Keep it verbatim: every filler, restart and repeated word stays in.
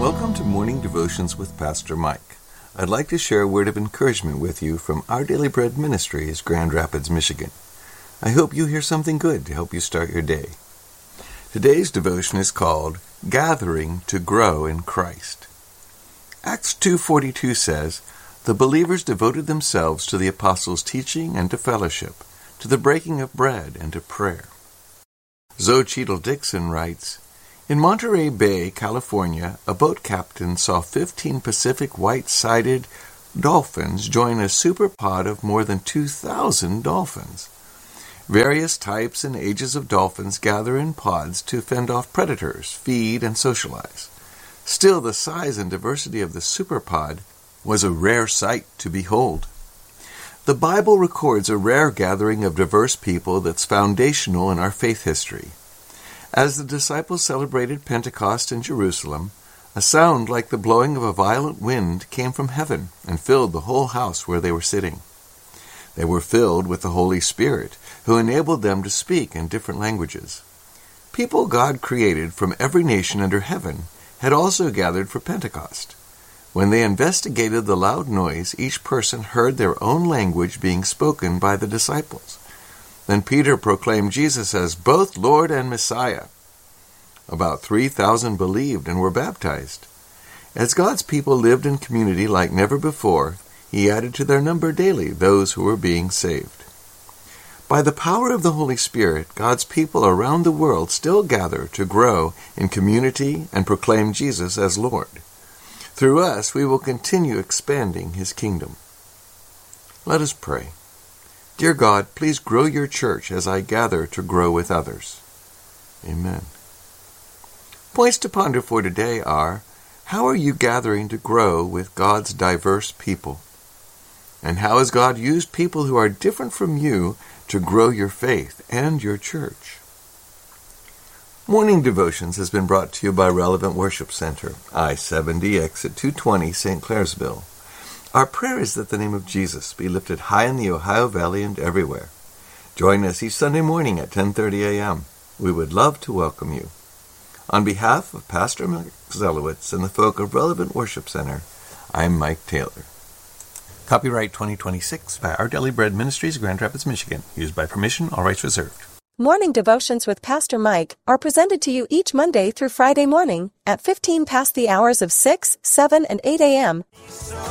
Welcome to Morning Devotions with Pastor Mike. I'd like to share a word of encouragement with you from Our Daily Bread Ministries, Grand Rapids, Michigan. I hope you hear something good to help you start your day. Today's devotion is called Gathering to Grow in Christ. Acts two forty-two says, "The believers devoted themselves to the apostles' teaching and to fellowship, to the breaking of bread and to prayer." Zoe Cheadle Dixon writes, "In Monterey Bay, California, a boat captain saw fifteen Pacific white-sided dolphins join a superpod of more than two thousand dolphins. Various types and ages of dolphins gather in pods to fend off predators, feed, and socialize. Still, the size and diversity of the superpod was a rare sight to behold. The Bible records a rare gathering of diverse people that's foundational in our faith history. As the disciples celebrated Pentecost in Jerusalem, a sound like the blowing of a violent wind came from heaven and filled the whole house where they were sitting. They were filled with the Holy Spirit, who enabled them to speak in different languages. People God created from every nation under heaven had also gathered for Pentecost. When they investigated the loud noise, each person heard their own language being spoken by the disciples. Then Peter proclaimed Jesus as both Lord and Messiah. About three thousand believed and were baptized. As God's people lived in community like never before, He added to their number daily those who were being saved. By the power of the Holy Spirit, God's people around the world still gather to grow in community and proclaim Jesus as Lord. Through us, we will continue expanding His kingdom." Let us pray. Dear God, please grow your church as I gather to grow with others. Amen. Points to ponder for today are, how are you gathering to grow with God's diverse people? And how has God used people who are different from you to grow your faith and your church? Morning Devotions has been brought to you by Relevant Worship Center, I seventy, exit two twenty, Saint Clairsville. Our prayer is that the name of Jesus be lifted high in the Ohio Valley and everywhere. Join us each Sunday morning at ten thirty a.m. We would love to welcome you. On behalf of Pastor Mike Zelowitz and the folk of Relevant Worship Center, I'm Mike Taylor. Copyright twenty twenty-six by Our Daily Bread Ministries, Grand Rapids, Michigan. Used by permission, all rights reserved. Morning Devotions with Pastor Mike are presented to you each Monday through Friday morning at fifteen past the hours of six, seven, and eight a.m.